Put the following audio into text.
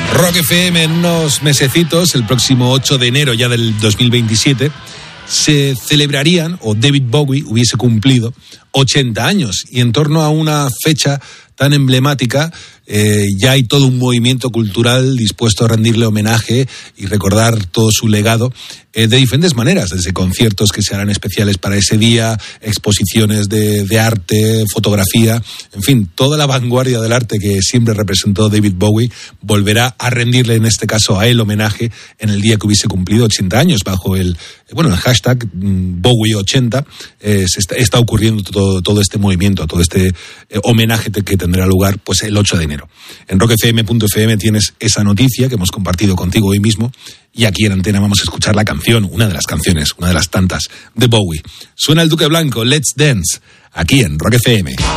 Rock FM en unos mesecitos, el próximo 8 de enero ya del 2027, se celebrarían, o David Bowie hubiese cumplido 80 años. Y en torno a una fecha tan emblemática, ya hay todo un movimiento cultural dispuesto a rendirle homenaje y recordar todo su legado de diferentes maneras, desde conciertos que se harán especiales para ese día, exposiciones de arte, fotografía, en fin, toda la vanguardia del arte que siempre representó David Bowie volverá a rendirle, en este caso a él, homenaje en el día que hubiese cumplido 80 años, bajo el hashtag Bowie80. Está ocurriendo todo este movimiento, todo este homenaje que tendrá lugar pues el 8 de enero. En rockfm.fm tienes esa noticia que hemos compartido contigo hoy mismo, y aquí en Antena vamos a escuchar la canción, una de las canciones, una de las tantas de Bowie. Suena el Duque Blanco, Let's Dance, aquí en Rock FM.